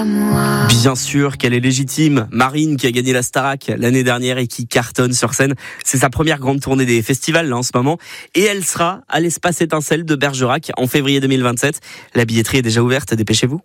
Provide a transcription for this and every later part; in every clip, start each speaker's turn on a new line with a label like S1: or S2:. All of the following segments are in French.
S1: à moi.
S2: Bien sûr qu'elle est légitime. Marine, qui a gagné la Starac l'année dernière et qui cartonne sur scène. C'est sa première grande tournée des festivals là en ce moment. Et elle sera à l'Espace Étincelle de Bergerac en février 2027. La billetterie est déjà ouverte, dépêchez-vous.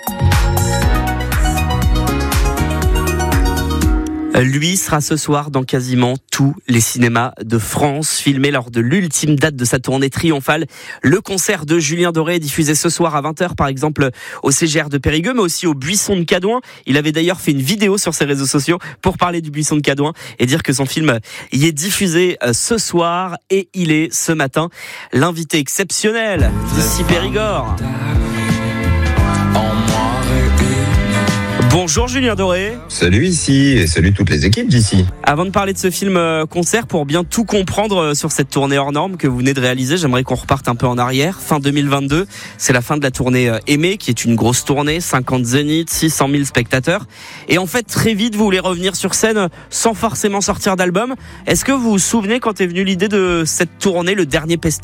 S2: Lui sera ce soir dans quasiment tous les cinémas de France, filmé lors de l'ultime date de sa tournée triomphale. Le concert de Julien Doré est diffusé ce soir à 20h, par exemple, au CGR de Périgueux, mais aussi au Buisson de Cadouin. Il avait d'ailleurs fait une vidéo sur ses réseaux sociaux pour parler du Buisson de Cadouin et dire que son film y est diffusé ce soir. Et il est, ce matin, l'invité exceptionnel d'ici Périgord. Bonjour Julien Doré.
S3: Salut ici et salut toutes les équipes d'ici.
S2: Avant de parler de ce film concert, pour bien tout comprendre sur cette tournée hors norme que vous venez de réaliser, j'aimerais qu'on reparte un peu en arrière. Fin 2022, c'est la fin de la tournée Aimé, qui est une grosse tournée, 50 zéniths, 600 000 spectateurs. Et en fait, très vite, vous voulez revenir sur scène sans forcément sortir d'album. Est-ce que vous vous souvenez quand est venue l'idée de cette tournée, le dernier pestacle ?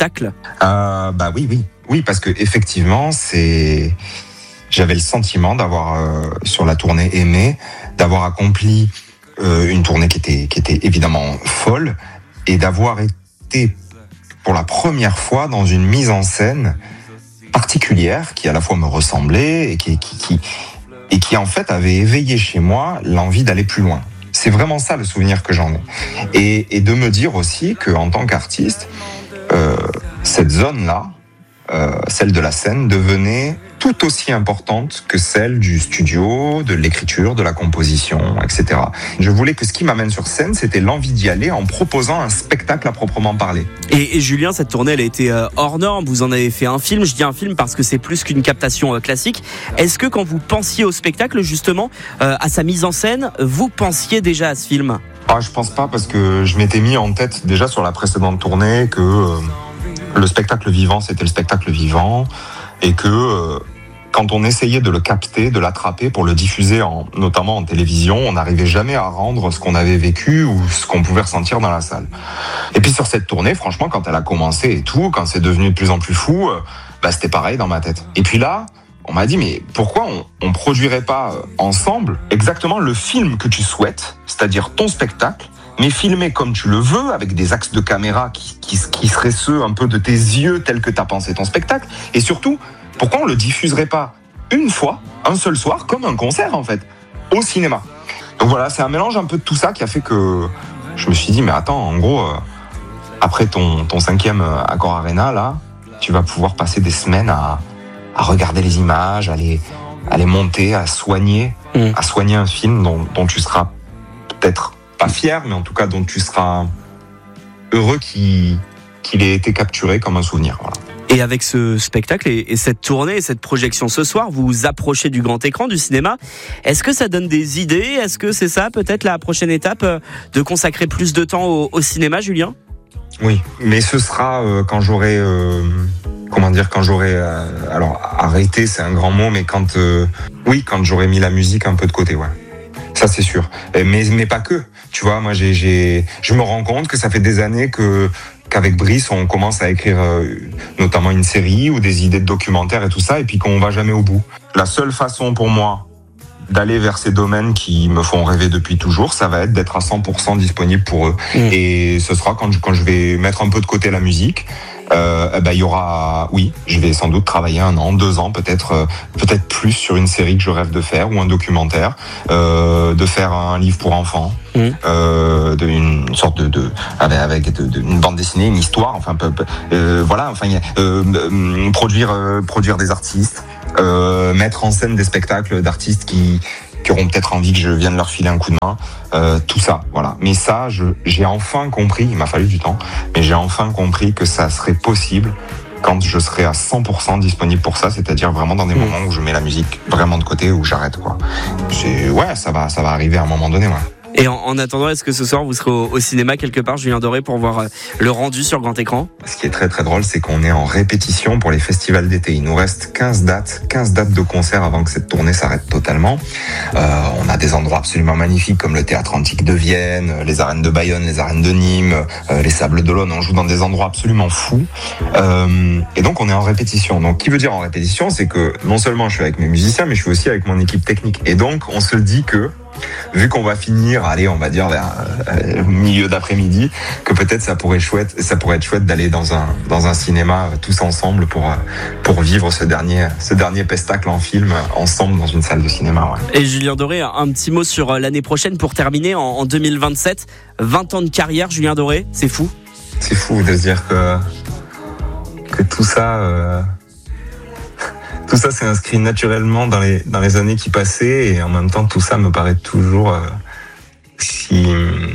S3: Oui, parce que effectivement, j'avais le sentiment d'avoir, sur la tournée Aimé, d'avoir accompli une tournée qui était évidemment folle et d'avoir été pour la première fois dans une mise en scène particulière qui à la fois me ressemblait et qui en fait avait éveillé chez moi l'envie d'aller plus loin. C'est vraiment ça le souvenir que j'en ai. Et de me dire aussi qu'en tant qu'artiste, cette zone-là, celle de la scène, devenait tout aussi importante que celle du studio, de l'écriture, de la composition, etc. Je voulais que ce qui m'amène sur scène, c'était l'envie d'y aller en proposant un spectacle à proprement parler.
S2: Et Julien, cette tournée, elle a été hors norme. Vous en avez fait un film. Je dis un film parce que c'est plus qu'une captation classique. Est-ce que quand vous pensiez au spectacle, justement, à sa mise en scène, vous pensiez déjà à ce film ?
S3: Je pense pas, parce que je m'étais mis en tête déjà sur la précédente tournée que le spectacle vivant, c'était le spectacle vivant, et que quand on essayait de le capter, de l'attraper pour le diffuser notamment en télévision, on n'arrivait jamais à rendre ce qu'on avait vécu ou ce qu'on pouvait ressentir dans la salle. Et puis sur cette tournée, franchement, quand elle a commencé et tout, quand c'est devenu de plus en plus fou, c'était pareil dans ma tête. Et puis là, on m'a dit, mais pourquoi on produirait pas ensemble exactement le film que tu souhaites, c'est-à-dire ton spectacle, mais filmé comme tu le veux, avec des axes de caméra qui seraient ceux un peu de tes yeux tels que tu as pensé ton spectacle. Et surtout, pourquoi on le diffuserait pas une fois, un seul soir, comme un concert en fait, au cinéma. Donc voilà, c'est un mélange un peu de tout ça qui a fait que je me suis dit, mais attends, en gros, après ton 5e Accor Arena, là, tu vas pouvoir passer des semaines à regarder les images, à les monter, à soigner un film dont tu seras peut-être pas fier, mais en tout cas dont tu seras heureux qu'il ait été capturé comme un souvenir. Voilà.
S2: Et avec ce spectacle et cette tournée et cette projection ce soir, vous vous approchez du grand écran, du cinéma. Est-ce que ça donne des idées ? Est-ce que c'est ça peut-être la prochaine étape, de consacrer plus de temps au cinéma, Julien ?
S3: Oui, mais ce sera quand j'aurai... alors arrêté, c'est un grand mot, mais quand j'aurai mis la musique un peu de côté, ouais. Ça c'est sûr. Mais pas que. Tu vois, moi je me rends compte que ça fait des années qu'avec Brice, on commence à écrire notamment une série ou des idées de documentaires et tout ça, et puis qu'on va jamais au bout. La seule façon pour moi d'aller vers ces domaines qui me font rêver depuis toujours, ça va être d'être à 100% disponible pour eux. Et ce sera quand je vais mettre un peu de côté la musique. Il y aura, je vais sans doute travailler 1 an, 2 ans, peut-être plus sur une série que je rêve de faire ou un documentaire, de faire un livre pour enfants, une sorte avec une bande dessinée, une histoire, produire des artistes, mettre en scène des spectacles d'artistes qui auront peut-être envie que je vienne leur filer un coup de main, tout ça, voilà. Mais ça, j'ai enfin compris, il m'a fallu du temps, mais j'ai enfin compris que ça serait possible quand je serai à 100% disponible pour ça, c'est-à-dire vraiment dans des moments où je mets la musique vraiment de côté, où j'arrête, quoi. Ça va arriver à un moment donné, ouais.
S2: Et en attendant, est-ce que ce soir vous serez au cinéma quelque part, Julien Doré, pour voir le rendu sur grand écran?
S3: Ce qui est très très drôle, c'est qu'on est en répétition pour les festivals d'été. Il nous reste 15 dates de concerts avant que cette tournée s'arrête totalement. On a des endroits absolument magnifiques comme le Théâtre Antique de Vienne, les arènes de Bayonne, les arènes de Nîmes, les Sables d'Olonne. On joue dans des endroits absolument fous. Et donc on est en répétition. Donc qui veut dire en répétition, c'est que non seulement je suis avec mes musiciens, mais je suis aussi avec mon équipe technique. Et donc on se dit que vu qu'on va finir, on va dire vers milieu d'après-midi, que peut-être ça pourrait être chouette d'aller dans un cinéma tous ensemble pour vivre ce dernier pestacle en film ensemble dans une salle de cinéma. Ouais.
S2: Et Julien Doré, un petit mot sur l'année prochaine pour terminer en 2027. 20 ans de carrière, Julien Doré, c'est fou.
S3: C'est fou de se dire que tout ça. Tout ça s'est inscrit naturellement dans les années qui passaient, et en même temps tout ça me paraît toujours si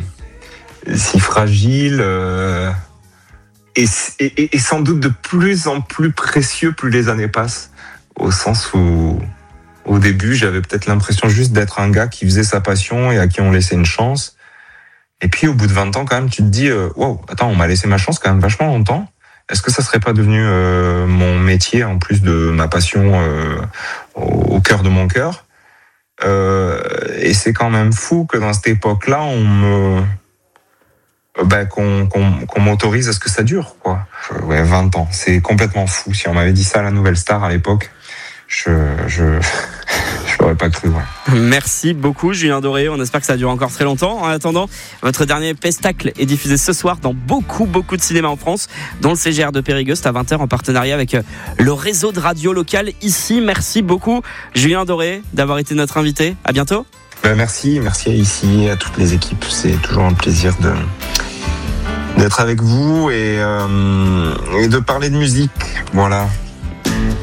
S3: fragile et sans doute de plus en plus précieux plus les années passent, au sens où au début j'avais peut-être l'impression juste d'être un gars qui faisait sa passion et à qui on laissait une chance, et puis au bout de 20 ans quand même tu te dis wow, attends, on m'a laissé ma chance quand même vachement longtemps. Est-ce que ça serait pas devenu mon métier en plus de ma passion au cœur de mon cœur? Et c'est quand même fou que dans cette époque-là, qu'on m'autorise à ce que ça dure, quoi. 20 ans, c'est complètement fou. Si on m'avait dit ça à la Nouvelle Star à l'époque, je l'aurais pas cru. Ouais.
S2: Merci beaucoup Julien Doré, on espère que ça dure encore très longtemps. En attendant, votre dernier pestacle est diffusé ce soir dans beaucoup de cinémas en France, dont le CGR de Périgueux à 20h en partenariat avec le réseau de radio local ici. Merci beaucoup Julien Doré d'avoir été notre invité. À bientôt.
S3: Merci à ici, à toutes les équipes. C'est toujours un plaisir d'être avec vous et de parler de musique. Voilà.